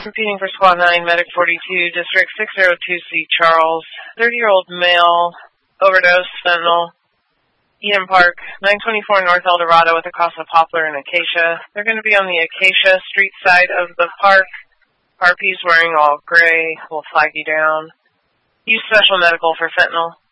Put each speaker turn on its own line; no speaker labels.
Repeating for Squad 9, Medic 42, District 602C, Charles. 30-year-old male, overdose, fentanyl. Eden Park, 924 North El Dorado with a cross of Poplar and Acacia. They're going to be on the Acacia Street side of the park. RP's wearing all gray. We'll flag you down. Use special medical for fentanyl.